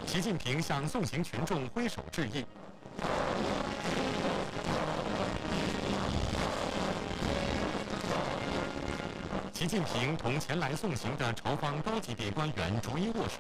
习近平向送行群众挥手致意。习近平同前来送行的朝方高级别官员逐一握手。